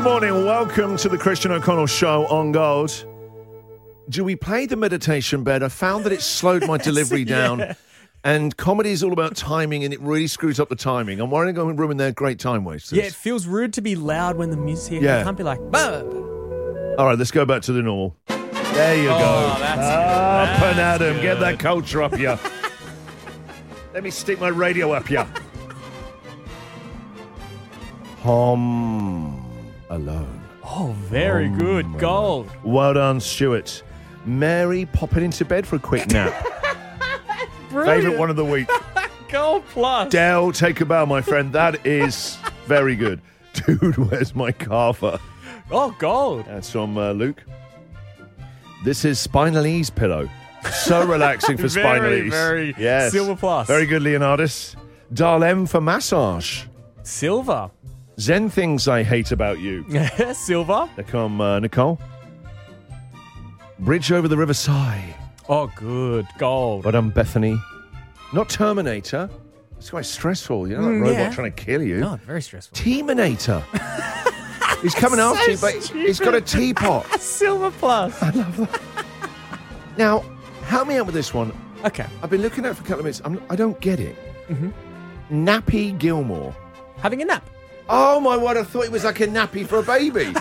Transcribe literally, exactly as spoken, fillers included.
morning. Welcome to the Christian O'Connell Show on Gold. Do we play the meditation bed? I found that it slowed my delivery down. Yeah. And comedy is all about timing, and it really screws up the timing. I'm worried I'm going to ruin their great time wasters. Yeah, it feels rude to be loud when the music. Yeah. You can't be like, bah. All right, let's go back to the normal. There you Oh, go. that's Up good. and That's Adam, good. get that culture up here. Let me stick my radio up here. Home Alone. Oh, very good. Gold. Well done, Stuart. Mary popping into bed for a quick nap. Brilliant. Favourite one of the week. Gold plus. Dell, take a bow, my friend. That is very good. Dude, where's my carver? Oh, gold. That's from uh, Luke. This is Spinal Ease pillow. So relaxing for spinal Very, ease. very yes. silver plus. Very good, Leonardus. Darlem for massage. Silver. Zen things I hate about you. Silver. There come uh, Nicole. Bridge over the River Sigh. Oh, good. Gold. Well done, Bethany. Not Terminator. It's quite stressful. You know, that Mm, robot yeah. trying to kill you. No, very stressful. Teaminator. He's coming after you, but he's got a teapot. Silver plus. Now, help me out with this one. Okay. I've been looking at it for a couple of minutes. I'm, I don't get it. Mm-hmm. Nappy Gilmore. Having a nap. Oh, my word. I thought it was like a nappy for a baby.